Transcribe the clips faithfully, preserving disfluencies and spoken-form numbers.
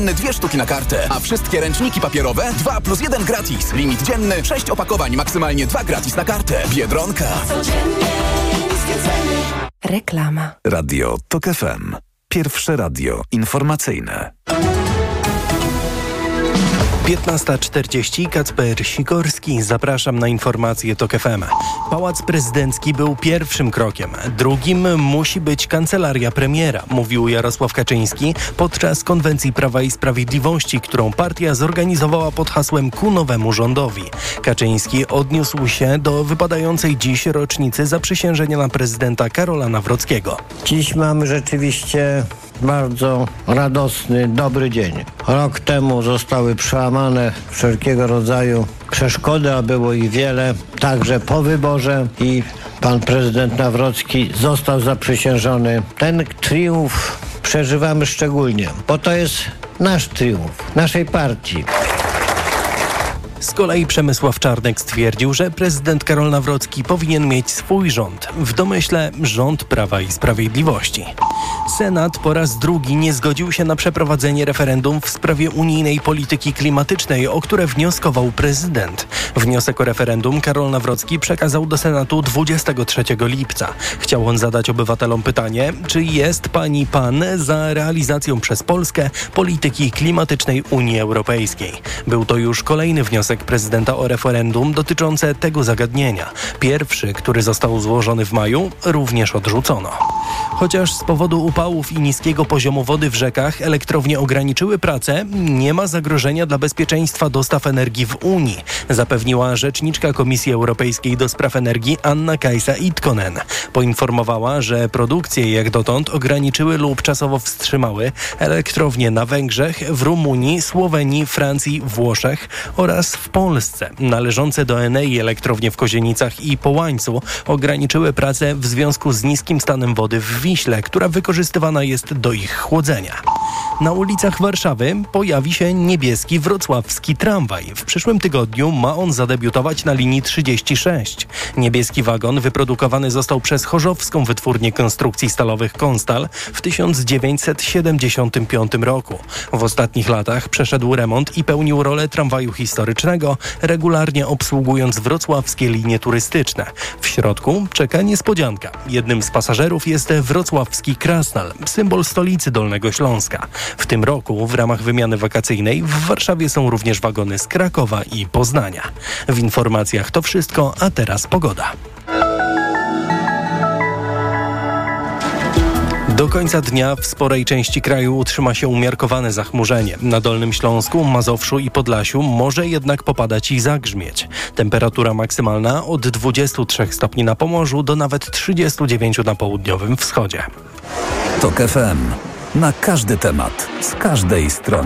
Dwie sztuki na kartę, a wszystkie ręczniki papierowe dwa plus jeden gratis. Limit dzienny sześć opakowań, maksymalnie dwa gratis na kartę. Biedronka. Codziennie niskie ceny. Reklama. Radio Tok F M. Pierwsze radio informacyjne. piętnasta czterdzieści, Kacper Sikorski. Zapraszam na informacje Tok F M. Pałac Prezydencki był pierwszym krokiem. Drugim musi być kancelaria premiera, mówił Jarosław Kaczyński podczas konwencji Prawa i Sprawiedliwości, którą partia zorganizowała pod hasłem Ku nowemu rządowi. Kaczyński odniósł się do wypadającej dziś rocznicy zaprzysiężenia na prezydenta Karola Nawrockiego. Dziś mamy rzeczywiście bardzo radosny, dobry dzień. Rok temu zostały przełamane wszelkiego rodzaju przeszkody, a było ich wiele, także po wyborze i pan prezydent Nawrocki został zaprzysiężony. Ten triumf przeżywamy szczególnie, bo to jest nasz triumf, naszej partii. Z kolei Przemysław Czarnek stwierdził, że prezydent Karol Nawrocki powinien mieć swój rząd. W domyśle rząd Prawa i Sprawiedliwości. Senat po raz drugi nie zgodził się na przeprowadzenie referendum w sprawie unijnej polityki klimatycznej, o które wnioskował prezydent. Wniosek o referendum Karol Nawrocki przekazał do Senatu dwudziestego trzeciego lipca. Chciał on zadać obywatelom pytanie, czy jest pani pan za realizacją przez Polskę polityki klimatycznej Unii Europejskiej. Był to już kolejny wniosek prezydenta o referendum dotyczące tego zagadnienia. Pierwszy, który został złożony w maju, również odrzucono. Chociaż z powodu upałów i niskiego poziomu wody w rzekach elektrownie ograniczyły pracę, nie ma zagrożenia dla bezpieczeństwa dostaw energii w Unii, zapewniła rzeczniczka Komisji Europejskiej do spraw energii Anna-Kaisa Itkonen. Poinformowała, że produkcję jak dotąd ograniczyły lub czasowo wstrzymały elektrownie na Węgrzech, w Rumunii, Słowenii, Francji, Włoszech oraz w Polsce. Należące do Enei elektrownie w Kozienicach i Połańcu ograniczyły pracę w związku z niskim stanem wody w Wiśle, która wykorzystywana jest do ich chłodzenia. Na ulicach Warszawy pojawi się niebieski wrocławski tramwaj. W przyszłym tygodniu ma on zadebiutować na linii trzydzieści sześć. Niebieski wagon wyprodukowany został przez chorzowską wytwórnię konstrukcji stalowych Konstal w tysiąc dziewięćset siedemdziesiątym piątym roku. W ostatnich latach przeszedł remont i pełnił rolę tramwaju historycznego, regularnie obsługując wrocławskie linie turystyczne. W środku czeka niespodzianka. Jednym z pasażerów jest wrocławski Krasnal, symbol stolicy Dolnego Śląska. W tym roku w ramach wymiany wakacyjnej w Warszawie są również wagony z Krakowa i Poznania. W informacjach to wszystko, a teraz pogoda. Do końca dnia w sporej części kraju utrzyma się umiarkowane zachmurzenie. Na Dolnym Śląsku, Mazowszu i Podlasiu może jednak popadać i zagrzmieć. Temperatura maksymalna od dwudziestu trzech stopni na Pomorzu do nawet trzydziestu dziewięciu na południowym wschodzie. Tok F M. Na każdy temat, z każdej strony.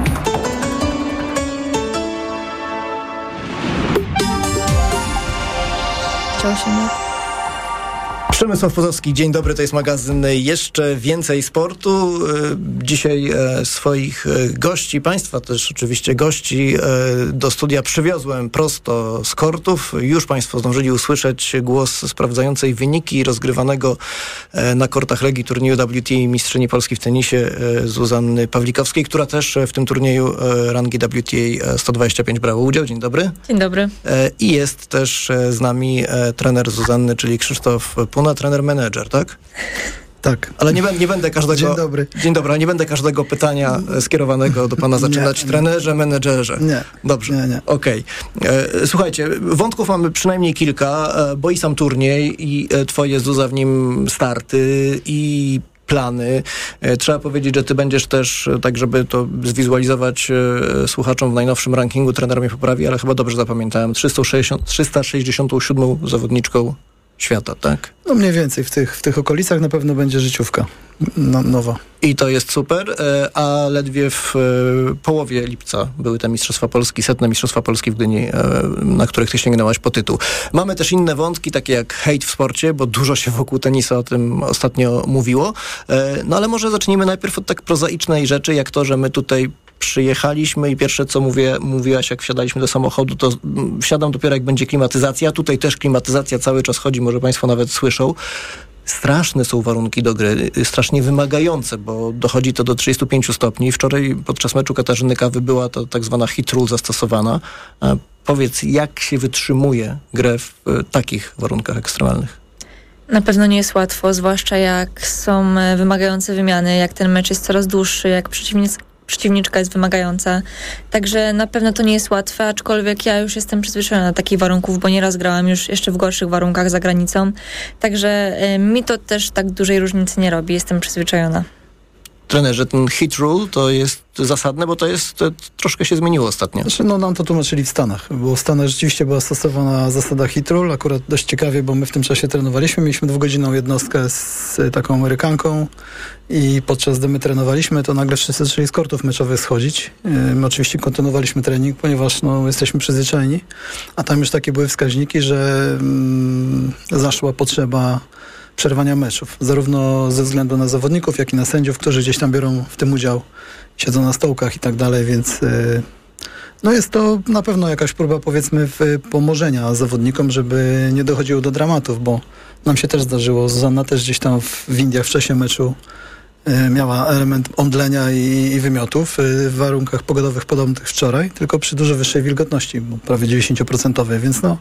Chciał się na... Przemysław Pozowski, dzień dobry, to jest magazyn Jeszcze Więcej Sportu. Dzisiaj swoich gości, Państwa też oczywiście gości do studia przywiozłem prosto z kortów. Już Państwo zdążyli usłyszeć głos sprawdzającej wyniki rozgrywanego na kortach Legii turnieju W T A mistrzyni Polski w tenisie Zuzanny Pawlikowskiej, która też w tym turnieju rangi W T A sto dwadzieścia pięć brała udział. Dzień dobry. Dzień dobry. I jest też z nami trener Zuzanny, czyli Krzysztof Puna, trener menedżer, tak? Tak. Ale nie, nie będę każdego... Dzień dobry. Dzień dobry, ale nie będę każdego pytania skierowanego do pana zaczynać. Nie, trenerze, menedżerze. Nie. Dobrze. Nie, nie. Okej. Okay. Słuchajcie, wątków mamy przynajmniej kilka, bo i sam turniej, i twoje, Zuza, w nim starty, i plany. Trzeba powiedzieć, że ty będziesz też, tak żeby to zwizualizować słuchaczom, w najnowszym rankingu, trener mnie poprawi, ale chyba dobrze zapamiętałem, trzysta sześćdziesiątą siódmą zawodniczką świata, tak? No mniej więcej w tych, w tych okolicach na pewno będzie życiówka no, nowa. I to jest super, a ledwie w połowie lipca były te Mistrzostwa Polski, setne Mistrzostwa Polski w Gdyni, na których ty sięgnęłaś po tytuł. Mamy też inne wątki, takie jak hejt w sporcie, bo dużo się wokół tenisa o tym ostatnio mówiło. No ale może zacznijmy najpierw od tak prozaicznej rzeczy, jak to, że my tutaj przyjechaliśmy i pierwsze co mówię, mówiłaś, jak wsiadaliśmy do samochodu, to wsiadam dopiero jak będzie klimatyzacja. Tutaj też klimatyzacja cały czas chodzi, może Państwo nawet słyszą. straszne są warunki do gry, strasznie wymagające, bo dochodzi to do trzydziestu pięciu stopni. Wczoraj podczas meczu Katarzyny Kawy była to tak zwana hit rule zastosowana. A powiedz, jak się wytrzymuje grę w e, takich warunkach ekstremalnych? Na pewno nie jest łatwo, zwłaszcza jak są wymagające wymiany, jak ten mecz jest coraz dłuższy, jak przeciwnic, przeciwniczka jest wymagająca. Także na pewno to nie jest łatwe, aczkolwiek ja już jestem przyzwyczajona do takich warunków, bo nieraz grałam już jeszcze w gorszych warunkach za granicą. Także y, mi to też tak dużej różnicy nie robi, jestem przyzwyczajona. Trenerze, ten hit rule to jest zasadne, bo to jest, to troszkę się zmieniło ostatnio. Znaczy, no nam to tłumaczyli w Stanach, bo w Stanach rzeczywiście była stosowana zasada hit rule, akurat dość ciekawie, bo my w tym czasie trenowaliśmy, mieliśmy dwugodzinną jednostkę z taką Amerykanką i podczas gdy my trenowaliśmy, to nagle wszyscy zaczęli z kortów meczowych schodzić. My oczywiście kontynuowaliśmy trening, ponieważ no, jesteśmy przyzwyczajeni, a tam już takie były wskaźniki, że mm, zaszła potrzeba przerwania meczów, zarówno ze względu na zawodników, jak i na sędziów, którzy gdzieś tam biorą w tym udział, siedzą na stołkach i tak dalej, więc yy, no jest to na pewno jakaś próba, powiedzmy, w, pomożenia zawodnikom, żeby nie dochodziło do dramatów, bo nam się też zdarzyło, Zuzanna też gdzieś tam w, w Indiach w czasie meczu yy, miała element omdlenia i, i wymiotów yy, w warunkach pogodowych podobnych wczoraj, tylko przy dużo wyższej wilgotności, bo prawie dziewięćdzisiąt procent, więc no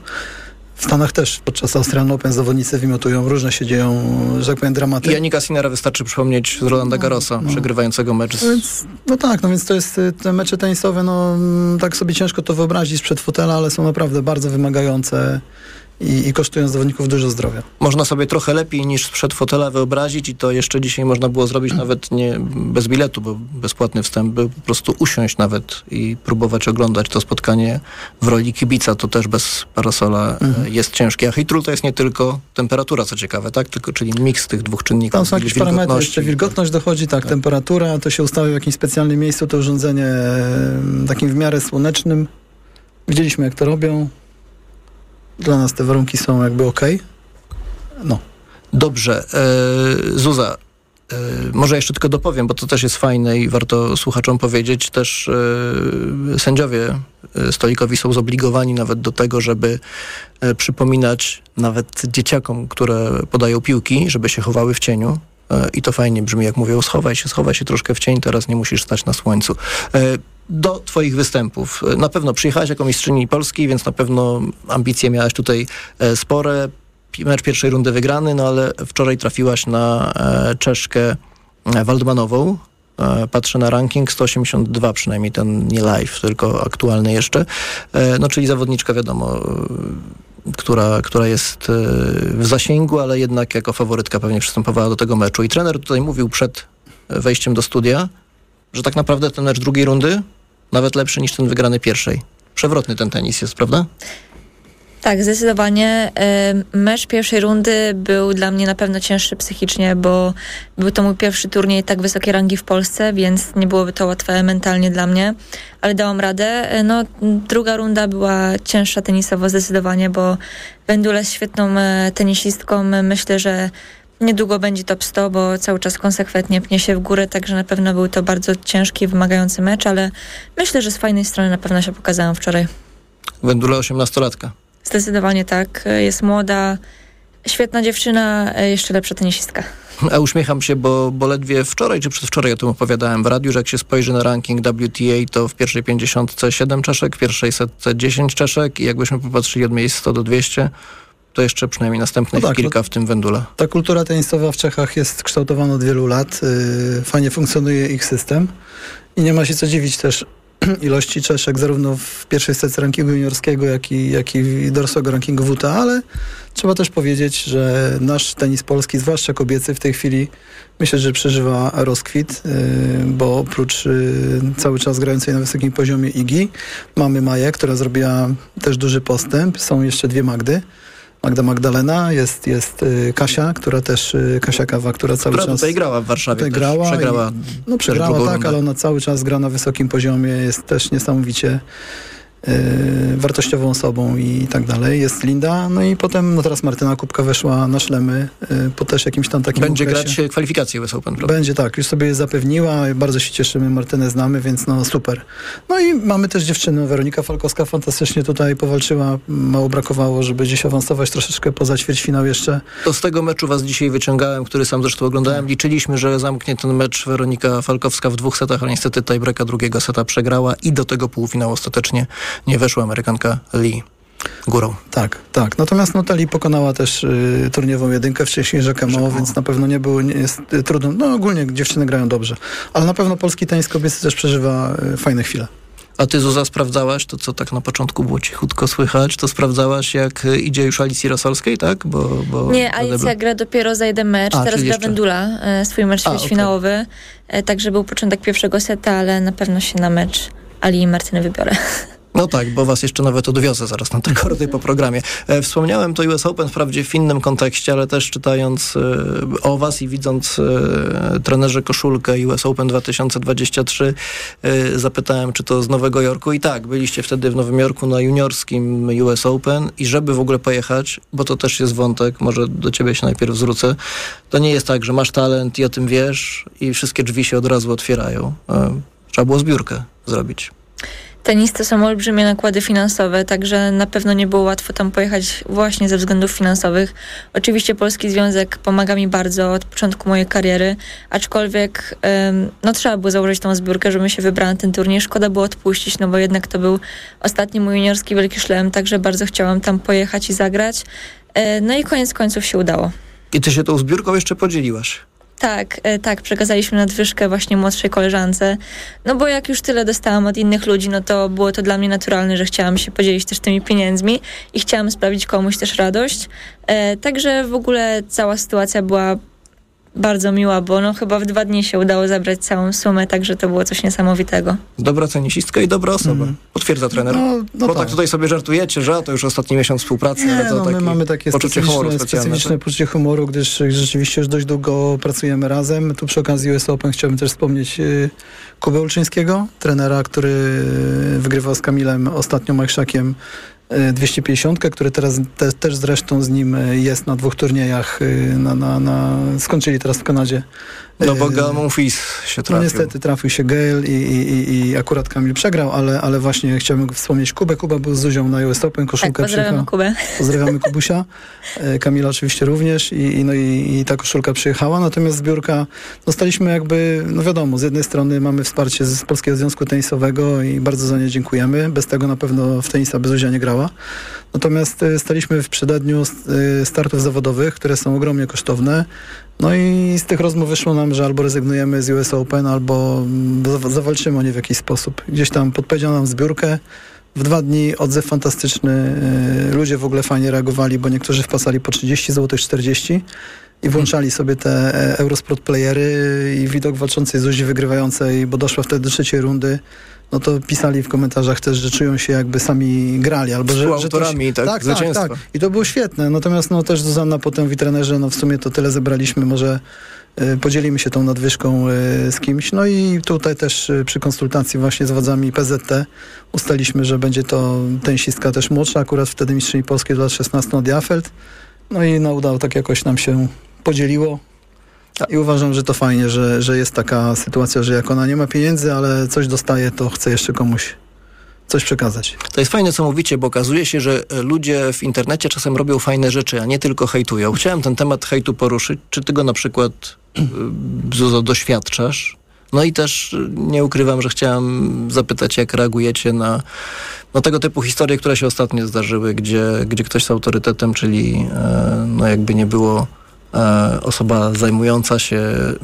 w Stanach też podczas Australian Open zawodnicy wymiotują, różne się dzieją, że tak powiem, dramaty. Janika Sinnera wystarczy przypomnieć z Rolanda Garrosa, no, przegrywającego mecz. Z... No, więc, no tak, no więc to jest, te mecze tenisowe, no tak sobie ciężko to wyobrazić sprzed fotela, ale są naprawdę bardzo wymagające i, i kosztują zawodników dużo zdrowia. Można sobie trochę lepiej niż sprzed fotela wyobrazić i to jeszcze dzisiaj można było zrobić nawet nie bez biletu, bo bezpłatny wstęp, by po prostu usiąść nawet i próbować oglądać to spotkanie w roli kibica, to też bez parasola mhm. jest ciężkie. A hit rule to jest nie tylko temperatura, co ciekawe, tak? Tylko, czyli miks tych dwóch czynników. Tam są jakieś parametry, jeszcze wilgotność dochodzi, tak, tak, temperatura, to się ustawia w jakimś specjalnym miejscu, to urządzenie takim w miarę słonecznym. Widzieliśmy, jak to robią. Dla nas te warunki są jakby okej. Okay. No. Dobrze. E, Zuza, e, może jeszcze tylko dopowiem, bo to też jest fajne i warto słuchaczom powiedzieć. Też e, sędziowie stolikowi są zobligowani nawet do tego, żeby e, przypominać nawet dzieciakom, które podają piłki, żeby się chowały w cieniu. E, I to fajnie brzmi, jak mówią, schowaj się, schowaj się troszkę w cień, teraz nie musisz stać na słońcu. E, Do twoich występów. Na pewno przyjechałaś jako mistrzyni Polski, więc na pewno ambicje miałaś tutaj e, spore. Mecz pierwszej rundy wygrany, no ale wczoraj trafiłaś na e, Czeszkę e, Waldmanową. E, patrzę na ranking, sto osiemdziesiąt dwa przynajmniej, ten nie live, tylko aktualny jeszcze. E, no czyli zawodniczka, wiadomo, e, która, która jest e, w zasięgu, ale jednak jako faworytka pewnie przystępowała do tego meczu. I trener tutaj mówił przed wejściem do studia, że tak naprawdę ten mecz drugiej rundy nawet lepszy niż ten wygrany pierwszej. Przewrotny ten tenis jest, prawda? Tak, zdecydowanie. Mecz pierwszej rundy był dla mnie na pewno cięższy psychicznie, bo był to mój pierwszy turniej tak wysokiej rangi w Polsce, więc nie byłoby to łatwe mentalnie dla mnie, ale dałam radę. No, druga runda była cięższa tenisowo zdecydowanie, bo Wendula jest świetną tenisistką. Myślę, że niedługo będzie top sto, bo cały czas konsekwentnie pnie się w górę, także na pewno był to bardzo ciężki, wymagający mecz, ale myślę, że z fajnej strony na pewno się pokazałam wczoraj. Wendula osiemnastolatka. Zdecydowanie tak. Jest młoda, świetna dziewczyna, jeszcze lepsza tenisistka. A uśmiecham się, bo, bo ledwie wczoraj, czy przedwczoraj o tym opowiadałem w radiu, że jak się spojrzy na ranking W T A, to w pierwszej pięćdziesiątce siedem czeszek, w pierwszej setce dziesięć czeszek i jakbyśmy popatrzyli od miejsc sto do dwieście, to jeszcze przynajmniej następnych no tak, kilka, w tym Wendula. Ta kultura tenisowa w Czechach jest kształtowana od wielu lat. Yy, fajnie funkcjonuje ich system i nie ma się co dziwić też ilości Czeszek, zarówno w pierwszej setce rankingu juniorskiego, jak i, jak i dorosłego rankingu W T A, ale trzeba też powiedzieć, że nasz tenis polski, zwłaszcza kobiecy w tej chwili, myślę, że przeżywa rozkwit, yy, bo oprócz yy, cały czas grającej na wysokim poziomie Igi, mamy Maję, która zrobiła też duży postęp, są jeszcze dwie Magdy. Magda Magdalena, jest, jest y, Kasia, która też, y, Kasia Kawa, która cały która czas... tutaj grała w Warszawie tutaj grała przegrała. I, no przegrała, tak, rundę. Ale ona cały czas gra na wysokim poziomie, jest też niesamowicie y, wartościową osobą i tak dalej. Jest Linda, no i potem, no teraz Martyna Kubka weszła na szlemy y, po też jakimś tam takim Będzie okresie. grać kwalifikacje U S Open, prawda? Będzie tak, już sobie je zapewniła, bardzo się cieszymy, Martynę znamy, więc no super. No i mamy też dziewczynę, Weronika Falkowska fantastycznie tutaj powalczyła, mało brakowało, żeby dziś awansować troszeczkę poza ćwierćfinał jeszcze. To z tego meczu was dzisiaj wyciągałem, który sam zresztą oglądałem. Liczyliśmy, że zamknie ten mecz Weronika Falkowska w dwóch setach, ale niestety tiebreaka drugiego seta przegrała i do tego półfinału ostatecznie nie weszła Amerykanka Lee górą. Tak, tak. Natomiast Natalie pokonała też y, turniową jedynkę wcześniej Rzekę Mało, więc na pewno nie było, nie jest y, trudno. No ogólnie dziewczyny grają dobrze, ale na pewno polski tenis kobiecy też przeżywa y, fajne chwile. A ty, Zuza, sprawdzałaś to, co tak na początku było cichutko słychać, to sprawdzałaś, jak idzie już Alicji Rosolskiej, tak? Bo, bo Nie, Alicja gra dopiero za jeden mecz, A, teraz czyli gra jeszcze. Wendula, e, swój mecz A, ćwierćfinałowy, okay. Także był początek pierwszego seta, ale na pewno się na mecz Ali i Martyny wybiorę. No tak, bo was jeszcze nawet odwiozę zaraz na te kordy po programie. E, wspomniałem to U S Open wprawdzie w innym kontekście, ale też czytając e, o was i widząc e, trenerze koszulkę U S Open dwa tysiące dwadzieścia trzy, e, zapytałem, czy to z Nowego Jorku. I tak, byliście wtedy w Nowym Jorku na juniorskim U S Open i żeby w ogóle pojechać, bo to też jest wątek, może do ciebie się najpierw zwrócę, to nie jest tak, że masz talent i o tym wiesz i wszystkie drzwi się od razu otwierają. E, trzeba było zbiórkę zrobić. Tenis to są olbrzymie nakłady finansowe, także na pewno nie było łatwo tam pojechać właśnie ze względów finansowych. Oczywiście Polski Związek pomaga mi bardzo od początku mojej kariery, aczkolwiek ym, no trzeba było założyć tą zbiórkę, żebym się wybrała na ten turniej. Szkoda było odpuścić, no bo jednak to był ostatni mój juniorski Wielki Szlem, także bardzo chciałam tam pojechać i zagrać. Yy, no i koniec końców się udało. I ty się tą zbiórką jeszcze podzieliłaś. Tak, e, tak, przekazaliśmy nadwyżkę właśnie młodszej koleżance, no bo jak już tyle dostałam od innych ludzi, no to było to dla mnie naturalne, że chciałam się podzielić też tymi pieniędzmi i chciałam sprawić komuś też radość, e, także w ogóle cała sytuacja była bardzo miła, bo no chyba w dwa dni się udało zabrać całą sumę, także to było coś niesamowitego. Dobra tenisistka i dobra osoba. Mm. Potwierdza trener. No, no bo tak. tak tutaj sobie żartujecie, że to już ostatni miesiąc współpracy, Nie, ale to no, takie my mamy takie poczucie humoru specyficzne, specjalne. specyficzne poczucie humoru, gdyż rzeczywiście już dość długo pracujemy razem. Tu przy okazji U S Open chciałbym też wspomnieć y, Kubę Ulczyńskiego, trenera, który wygrywał z Kamilem ostatnio Majszakiem dwieście pięćdziesiąt, który teraz te, też zresztą z nim jest na dwóch turniejach, na, na, na, skończyli teraz w Kanadzie. No bo Gael Monfils się trafił. No niestety trafił się Gael i, i, i akurat Kamil przegrał, ale, ale właśnie chciałbym wspomnieć Kubę. Kuba był z Zuzią na U S Open, koszulkę tak, pozdrawiamy Kubę. Pozdrawiamy Kubusia. Kamila oczywiście również i, i, no i, i ta koszulka przyjechała, natomiast zbiórka, dostaliśmy jakby, no wiadomo, z jednej strony mamy wsparcie z Polskiego Związku Tenisowego i bardzo za nie dziękujemy. Bez tego na pewno w tenisa by Zuzia nie grała. Natomiast staliśmy w przededniu startów zawodowych, które są ogromnie kosztowne. No i z tych rozmów wyszło nam, że albo rezygnujemy z U S Open, albo zawalczymy o nie w jakiś sposób. Gdzieś tam podpowiedziano nam zbiórkę. W dwa dni odzew fantastyczny. Ludzie w ogóle fajnie reagowali, bo niektórzy wpłacali po trzydzieści złotych, czterdzieści i włączali sobie te Eurosport playery i widok walczącej Zuzi wygrywającej, bo doszła wtedy do trzeciej rundy. No to pisali w komentarzach też, że czują się jakby sami grali. Albo że, że to się... tak, tak, tak, tak. I to było świetne. Natomiast no też Zuzanna potem w trenerze, no w sumie to tyle zebraliśmy, może y, podzielimy się tą nadwyżką y, z kimś. No i tutaj też y, przy konsultacji właśnie z wodzami P Z T ustaliśmy, że będzie to tenisistka też młodsza, akurat wtedy mistrzyni Polskiej do lat szesnastu Nadia Afelt. No i no udało, tak jakoś nam się podzieliło. I uważam, że to fajnie, że, że jest taka sytuacja, że jak ona nie ma pieniędzy, ale coś dostaje, to chce jeszcze komuś coś przekazać. To jest fajne, co mówicie, bo okazuje się, że ludzie w internecie czasem robią fajne rzeczy, a nie tylko hejtują. Chciałem ten temat hejtu poruszyć. Czy ty go na przykład, Zuzo, doświadczasz? No i też nie ukrywam, że chciałem zapytać, jak reagujecie na, na tego typu historie, które się ostatnio zdarzyły, gdzie, gdzie ktoś z autorytetem, czyli e, no jakby nie było e, osoba zajmująca się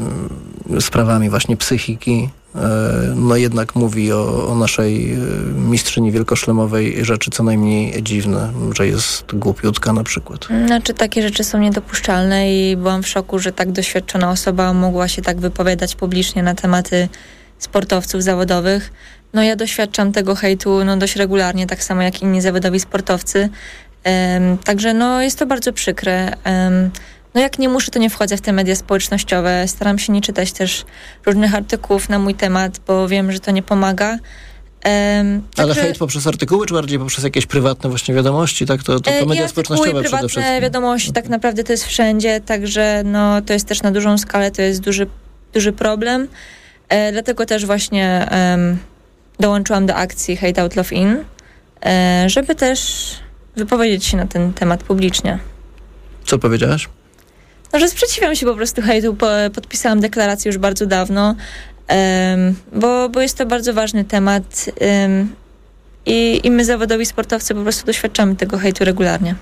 e, sprawami właśnie psychiki, e, no jednak mówi o, o naszej mistrzyni wielkoszlemowej rzeczy co najmniej dziwne, że jest głupiutka na przykład. Znaczy takie rzeczy są niedopuszczalne i byłam w szoku, że tak doświadczona osoba mogła się tak wypowiadać publicznie na tematy sportowców zawodowych. No ja doświadczam tego hejtu no, dość regularnie, tak samo jak inni zawodowi sportowcy. Um, także no jest to bardzo przykre. Um, no jak nie muszę, to nie wchodzę w te media społecznościowe. Staram się nie czytać też różnych artykułów na mój temat, bo wiem, że to nie pomaga. Um, Ale także, hejt poprzez artykuły, czy bardziej poprzez jakieś prywatne właśnie wiadomości, tak? To, to, to media społecznościowe przede wszystkim. Prywatne wiadomości, tak naprawdę to jest wszędzie, także no, to jest też na dużą skalę, to jest duży, duży problem. E, dlatego też właśnie um, dołączyłam do akcji Hate Out Love In, e, żeby też wypowiedzieć się na ten temat publicznie. Co powiedziałaś? No, że sprzeciwiam się po prostu hejtu, po, podpisałam deklarację już bardzo dawno, um, bo, bo jest to bardzo ważny temat um, i, i my zawodowi sportowcy po prostu doświadczamy tego hejtu regularnie.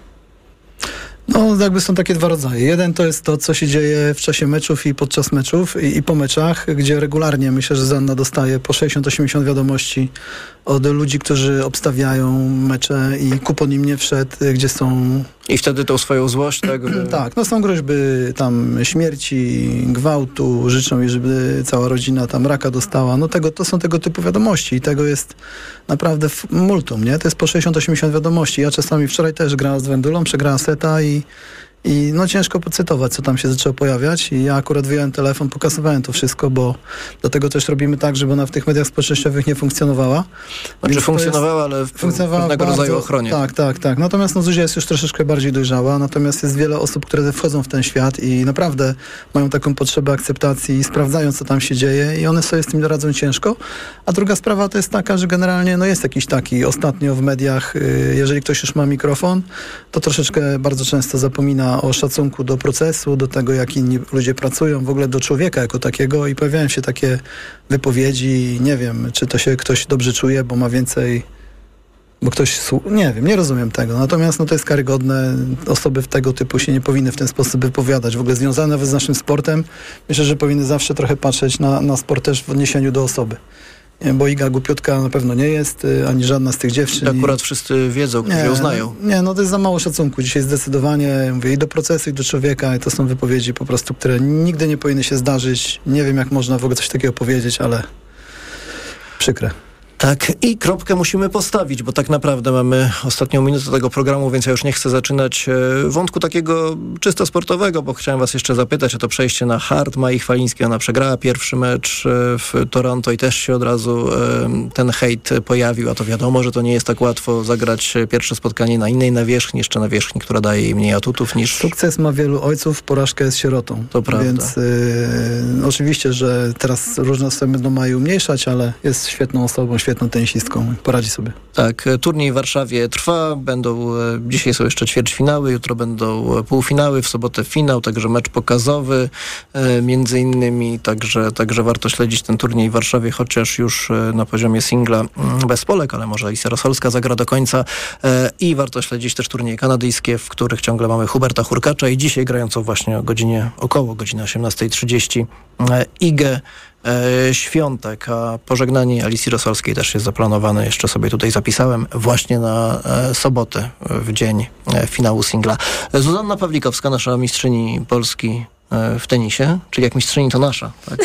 No jakby są takie dwa rodzaje. Jeden to jest to, co się dzieje w czasie meczów i podczas meczów i, i po meczach, gdzie regularnie myślę, że Zanna dostaje po sześćdziesiąt osiemdziesiąt wiadomości od ludzi, którzy obstawiają mecze i kupon im nie wszedł, gdzie są... I wtedy tą swoją złość, tak? Tak, no są groźby tam śmierci, gwałtu, życzą jej, żeby cała rodzina tam raka dostała. No tego, to są tego typu wiadomości i tego jest naprawdę multum, nie? To jest po sześćdziesiąt osiemdziesiąt wiadomości. Ja czasami wczoraj też grałem z Wendulą, przegrałem seta i I no ciężko pocytować, co tam się zaczęło pojawiać i ja akurat wyjąłem telefon, pokazywałem to wszystko, bo dlatego też robimy tak, żeby ona w tych mediach społecznościowych nie funkcjonowała. Znaczy funkcjonowała, ale w funkcjonowała pewnego bardzo, rodzaju ochronie. Tak, tak, tak. Natomiast no, Zuzia jest już troszeczkę bardziej dojrzała, natomiast jest wiele osób, które wchodzą w ten świat i naprawdę mają taką potrzebę akceptacji i sprawdzają, co tam się dzieje i one sobie z tym radzą ciężko. A druga sprawa to jest taka, że generalnie no, jest jakiś taki ostatnio w mediach, jeżeli ktoś już ma mikrofon, to troszeczkę bardzo często zapomina o szacunku do procesu, do tego, jak inni ludzie pracują, w ogóle do człowieka jako takiego i pojawiają się takie wypowiedzi, nie wiem, czy to się ktoś dobrze czuje, bo ma więcej, bo ktoś, nie wiem, nie rozumiem tego. Natomiast no, to jest karygodne, osoby w tego typu się nie powinny w ten sposób wypowiadać. W ogóle związane nawet z naszym sportem, myślę, że powinny zawsze trochę patrzeć na, na sport też w odniesieniu do osoby. Bo Iga głupiutka na pewno nie jest, ani żadna z tych dziewczyn. Akurat wszyscy wiedzą, którzy ją znają. Nie, no to jest za mało szacunku. Dzisiaj zdecydowanie, mówię, i do procesu, i do człowieka, i to są wypowiedzi po prostu, które nigdy nie powinny się zdarzyć. Nie wiem, jak można w ogóle coś takiego powiedzieć, ale przykre. Tak, i kropkę musimy postawić, bo tak naprawdę mamy ostatnią minutę tego programu, więc ja już nie chcę zaczynać wątku takiego czysto sportowego, bo chciałem was jeszcze zapytać o to przejście na hard. Mai Chwalińskiej, ona przegrała pierwszy mecz w Toronto i też się od razu ten hejt pojawił, a to wiadomo, że to nie jest tak łatwo zagrać pierwsze spotkanie na innej nawierzchni, jeszcze nawierzchni, która daje jej mniej atutów niż... Sukces ma wielu ojców, porażka jest sierotą. To prawda. Więc yy, oczywiście, że teraz różne osoby będą Mai umniejszać, ale jest świetną osobą, świetną tenisistką, poradzi sobie. Tak, turniej w Warszawie trwa, będą, dzisiaj są jeszcze ćwierćfinały, jutro będą półfinały, w sobotę finał, także mecz pokazowy e, między innymi, także, także warto śledzić ten turniej w Warszawie, chociaż już na poziomie singla bez Polek, ale może Alicja Rosolska zagra do końca e, i warto śledzić też turnieje kanadyjskie, w których ciągle mamy Huberta Hurkacza i dzisiaj grającą właśnie o godzinie, około godziny osiemnasta trzydzieści e, Igę E, Świątek, a pożegnanie Alicji Rosolskiej też jest zaplanowane, jeszcze sobie tutaj zapisałem, właśnie na e, sobotę, w dzień e, finału singla. Zuzanna Pawlikowska, nasza mistrzyni Polski e, w tenisie, czyli jak mistrzyni to nasza, tak?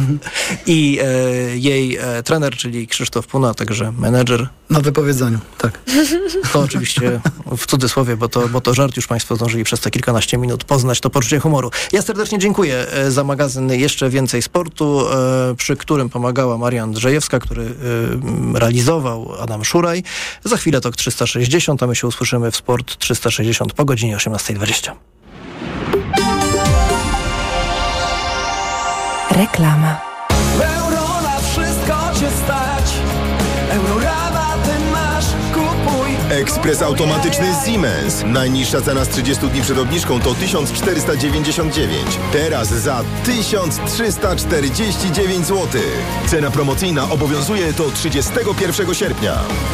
I e, jej e, trener, czyli Krzysztof Puna, także menedżer. Na wypowiedzeniu, tak. To oczywiście w cudzysłowie, bo to, bo to żart, już państwo zdążyli przez te kilkanaście minut poznać to poczucie humoru. Ja serdecznie dziękuję za magazyn Jeszcze Więcej Sportu, przy którym pomagała Maria Andrzejewska, który realizował Adam Szuraj. Za chwilę Tok trzysta sześćdziesiąt, a my się usłyszymy w Sport trzysta sześćdziesiąt po godzinie osiemnasta dwadzieścia. Reklama. Euro na wszystko cię stać. Eurorabaty masz, kupuj. Ekspres automatyczny Siemens. Najniższa cena z trzydziestu dni przed obniżką to tysiąc czterysta dziewięćdziesiąt dziewięć. Teraz za tysiąc trzysta czterdzieści dziewięć złotych. Cena promocyjna obowiązuje do trzydziestego pierwszego sierpnia.